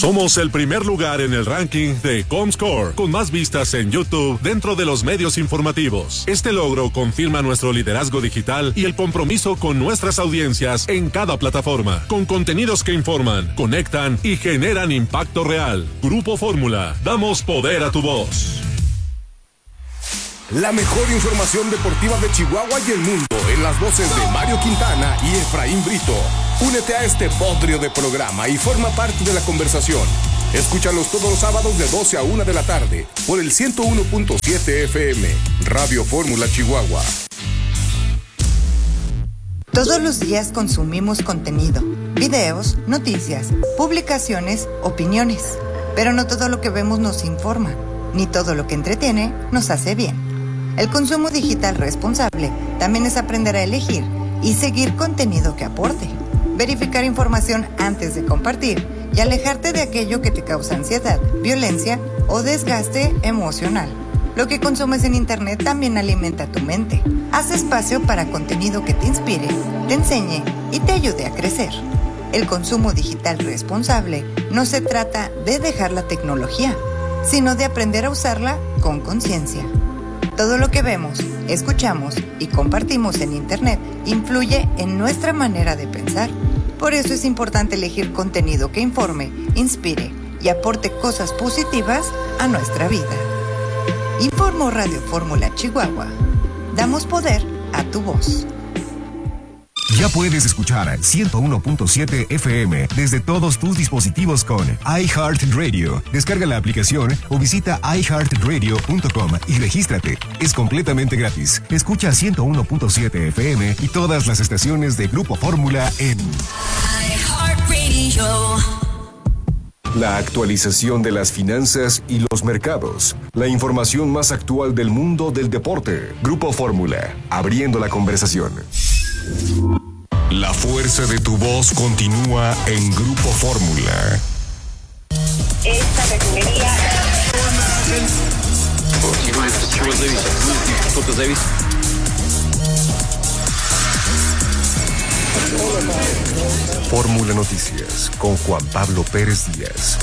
Somos el primer lugar en el ranking de Comscore, con más vistas en YouTube dentro de los medios informativos. Este logro confirma nuestro liderazgo digital y el compromiso con nuestras audiencias en cada plataforma, con contenidos que informan, conectan y generan impacto real. Grupo Fórmula, damos poder a tu voz. La mejor información deportiva de Chihuahua y el mundo en las voces de Mario Quintana y Efraín Brito. Únete a este bodrio de programa y forma parte de la conversación. Escúchalos todos los sábados de 12 a 1 de la tarde por el 101.7 FM, Radio Fórmula Chihuahua. Todos los días consumimos contenido, videos, noticias, publicaciones, opiniones. Pero no todo lo que vemos nos informa, ni todo lo que entretiene nos hace bien. El consumo digital responsable también es aprender a elegir y seguir contenido que aporte, verificar información antes de compartir y alejarte de aquello que te causa ansiedad, violencia o desgaste emocional. Lo que consumes en Internet también alimenta tu mente. Haz espacio para contenido que te inspire, te enseñe y te ayude a crecer. El consumo digital responsable no se trata de dejar la tecnología, sino de aprender a usarla con conciencia. Todo lo que vemos, escuchamos y compartimos en Internet influye en nuestra manera de pensar. Por eso es importante elegir contenido que informe, inspire y aporte cosas positivas a nuestra vida. Informo Radio Fórmula Chihuahua. Damos poder a tu voz. Ya puedes escuchar 101.7 FM desde todos tus dispositivos con iHeartRadio. Descarga la aplicación o visita iHeartRadio.com y regístrate. Es completamente gratis. Escucha 101.7 FM y todas las estaciones de Grupo Fórmula en iHeartRadio. La actualización de las finanzas y los mercados. La información más actual del mundo del deporte. Grupo Fórmula, abriendo la conversación. La fuerza de tu voz continúa en Grupo Fórmula. Esta refinería... Fórmula Noticias con Juan Pablo Pérez Díaz.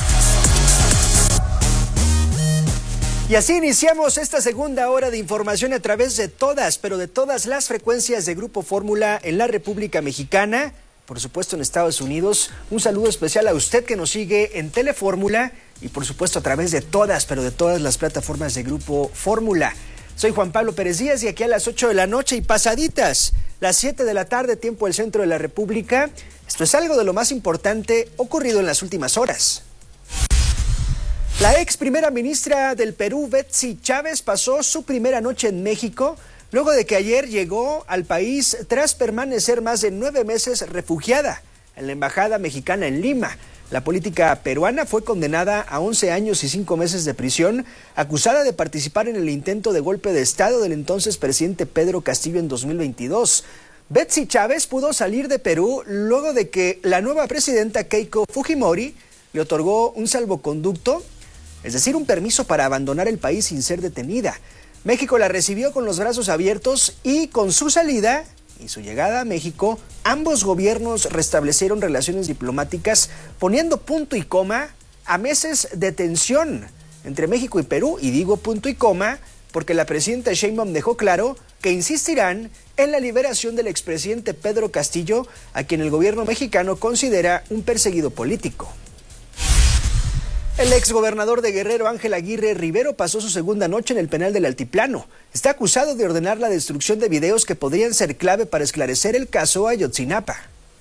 Y así iniciamos esta segunda hora de información a través de todas, pero de todas las frecuencias de Grupo Fórmula en la República Mexicana, por supuesto en Estados Unidos. Un saludo especial a usted que nos sigue en Telefórmula y por supuesto a través de todas, pero de todas las plataformas de Grupo Fórmula. Soy Juan Pablo Pérez Díaz y aquí a las 8 de la noche y pasaditas, las 7 de la tarde, tiempo del centro de la República. Esto es algo de lo más importante ocurrido en las últimas horas. La ex primera ministra del Perú, Betsy Chávez, pasó su primera noche en México, luego de que ayer llegó al país tras permanecer más de 9 meses refugiada en la embajada mexicana en Lima. La política peruana fue condenada a 11 años y 5 meses de prisión, acusada de participar en el intento de golpe de Estado del entonces presidente Pedro Castillo en 2022. Betsy Chávez pudo salir de Perú luego de que la nueva presidenta Keiko Fujimori le otorgó un salvoconducto, es decir, un permiso para abandonar el país sin ser detenida. México la recibió con los brazos abiertos y con su salida y su llegada a México, ambos gobiernos restablecieron relaciones diplomáticas, poniendo punto y coma a meses de tensión entre México y Perú. Y digo punto y coma porque la presidenta Sheinbaum dejó claro que insistirán en la liberación del expresidente Pedro Castillo, a quien el gobierno mexicano considera un perseguido político. El exgobernador de Guerrero, Ángel Aguirre Rivero, pasó su segunda noche en el penal del Altiplano. Está acusado de ordenar la destrucción de videos que podrían ser clave para esclarecer el caso Ayotzinapa.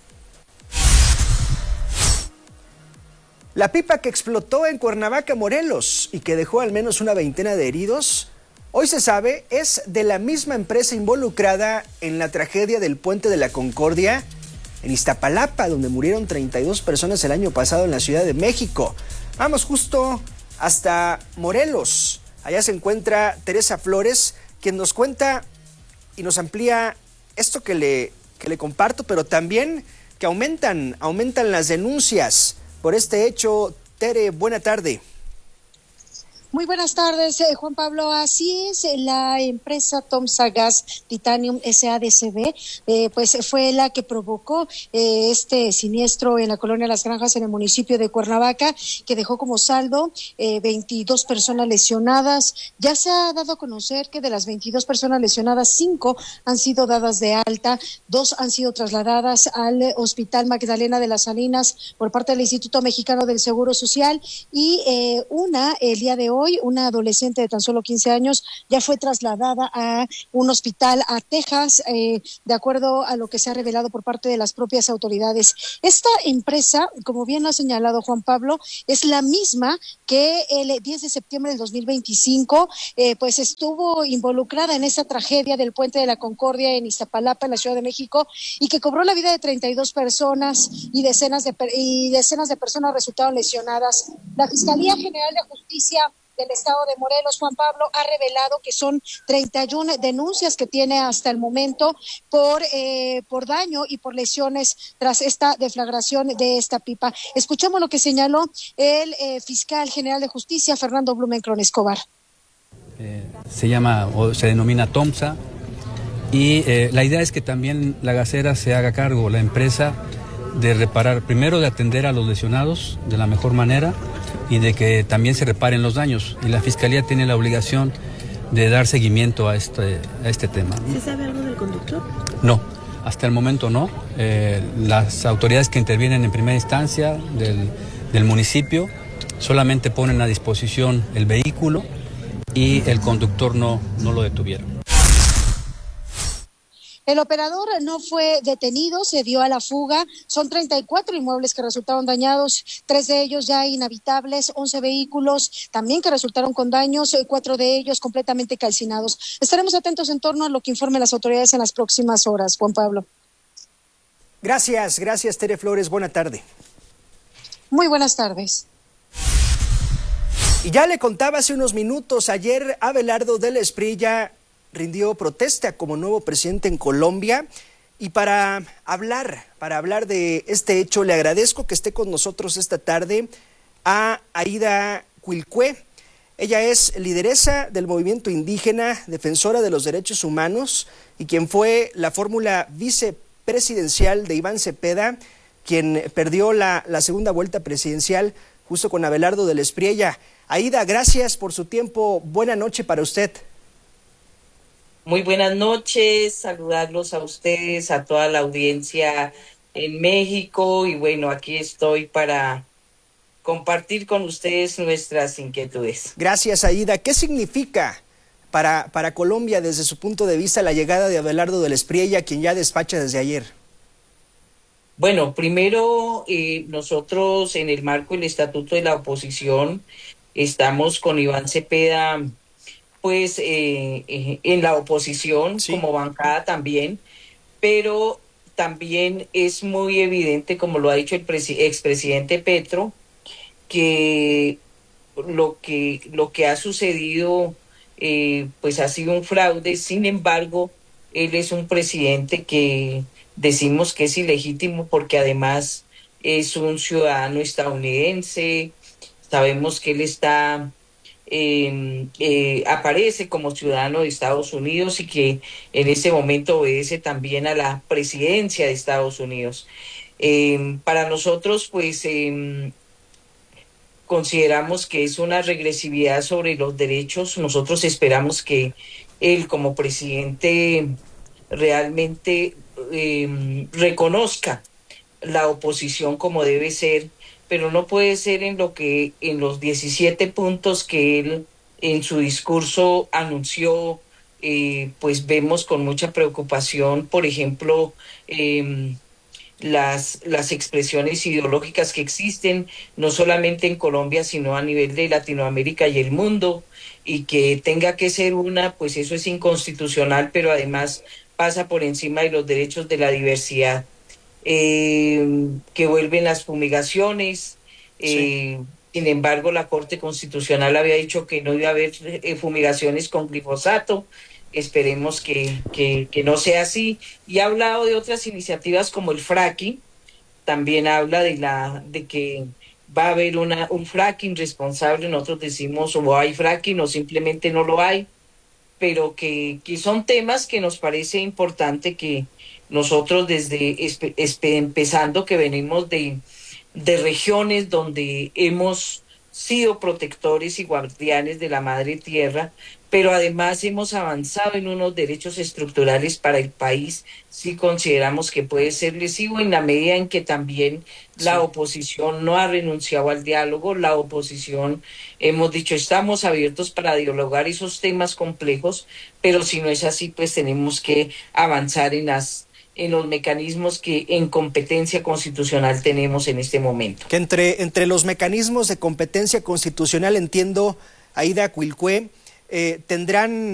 La pipa que explotó en Cuernavaca, Morelos, y que dejó al menos una veintena de heridos, hoy se sabe, es de la misma empresa involucrada en la tragedia del Puente de la Concordia en Iztapalapa, donde murieron 32 personas el año pasado en la Ciudad de México. Vamos justo hasta Morelos. Allá se encuentra Teresa Flores, quien nos cuenta y nos amplía esto que le comparto, pero también que aumentan las denuncias por este hecho. Tere, buena tarde. Muy buenas tardes, Juan Pablo. Así es, la empresa Tomsa Gas Titanium SADCB, pues fue la que provocó este siniestro en la colonia Las Granjas, en el municipio de Cuernavaca, que dejó como saldo 22 personas lesionadas. Ya se ha dado a conocer que de las 22 personas lesionadas, 5 han sido dadas de alta, 2 han sido trasladadas al Hospital Magdalena de las Salinas por parte del Instituto Mexicano del Seguro Social, y el día de hoy, una adolescente de tan solo 15 años ya fue trasladada a un hospital a Texas, de acuerdo a lo que se ha revelado por parte de las propias autoridades. Esta empresa, como bien lo ha señalado Juan Pablo, es la misma que el 10 de septiembre del 2025 pues estuvo involucrada en esa tragedia del Puente de la Concordia en Iztapalapa, en la Ciudad de México, y que cobró la vida de 32 personas y decenas de personas resultaron lesionadas. La Fiscalía General de Justicia del Estado de Morelos, Juan Pablo, ha revelado que son 31 denuncias que tiene hasta el momento por daño y por lesiones tras esta deflagración de esta pipa. Escuchamos lo que señaló el fiscal general de justicia, Fernando Blumenkron Escobar. Se llama o se denomina Tomsa, y la idea es que también la gasera se haga cargo, la empresa, de reparar, primero de atender a los lesionados de la mejor manera y de que también se reparen los daños. Y la Fiscalía tiene la obligación de dar seguimiento a este tema. ¿Se sabe algo del conductor? No, hasta el momento no. Las autoridades que intervienen en primera instancia del municipio solamente ponen a disposición el vehículo y el conductor no lo detuvieron. El operador no fue detenido, se dio a la fuga. Son 34 inmuebles que resultaron dañados, 3 de ellos ya inhabitables, 11 vehículos también que resultaron con daños, 4 de ellos completamente calcinados. Estaremos atentos en torno a lo que informen las autoridades en las próximas horas, Juan Pablo. Gracias, Tere Flores, buena tarde. Muy buenas tardes. Y ya le contaba hace unos minutos, ayer Abelardo del Espriella rindió protesta como nuevo presidente en Colombia, y para hablar de este hecho le agradezco que esté con nosotros esta tarde a Aida Cuilcue. Ella es lideresa del movimiento indígena, defensora de los derechos humanos y quien fue la fórmula vicepresidencial de Iván Cepeda, quien perdió la segunda vuelta presidencial justo con Abelardo del Espriella. Aida, gracias por su tiempo. Buena noche para usted. Muy buenas noches, saludarlos a ustedes, a toda la audiencia en México, y bueno, aquí estoy para compartir con ustedes nuestras inquietudes. Gracias, Aida. ¿Qué significa para Colombia desde su punto de vista la llegada de Abelardo del Espriella, quien ya despacha desde ayer? Bueno, primero nosotros en el marco del Estatuto de la Oposición estamos con Iván Cepeda pues en la oposición, sí, como bancada también, pero también es muy evidente, como lo ha dicho el expresidente Petro, que lo que ha sucedido pues ha sido un fraude. Sin embargo, él es un presidente que decimos que es ilegítimo porque además es un ciudadano estadounidense. Sabemos que él está aparece como ciudadano de Estados Unidos y que en este momento obedece también a la presidencia de Estados Unidos. Para nosotros, pues, consideramos que es una regresividad sobre los derechos. Nosotros esperamos que él, como presidente, realmente reconozca la oposición como debe ser, pero no puede ser en los 17 puntos que él en su discurso anunció. Pues vemos con mucha preocupación, por ejemplo, las expresiones ideológicas que existen, no solamente en Colombia, sino a nivel de Latinoamérica y el mundo, y que tenga que ser pues eso es inconstitucional, pero además pasa por encima de los derechos de la diversidad. Que vuelven las fumigaciones. Sí. Sin embargo, la Corte Constitucional había dicho que no iba a haber fumigaciones con glifosato. Esperemos que no sea así. Y ha hablado de otras iniciativas como el fracking. También habla de que va a haber un fracking responsable. Nosotros decimos o hay fracking o simplemente no lo hay, pero que son temas que nos parece importante que nosotros desde empezando que venimos de regiones donde hemos sido protectores y guardianes de la madre tierra, pero además hemos avanzado en unos derechos estructurales para el país, sí consideramos que puede ser lesivo en la medida en que también la oposición no ha renunciado al diálogo, la oposición, hemos dicho, estamos abiertos para dialogar esos temas complejos, pero si no es así, pues tenemos que avanzar en los mecanismos que en competencia constitucional tenemos en este momento. Que entre los mecanismos de competencia constitucional, entiendo, Aida Cuilcue, tendrán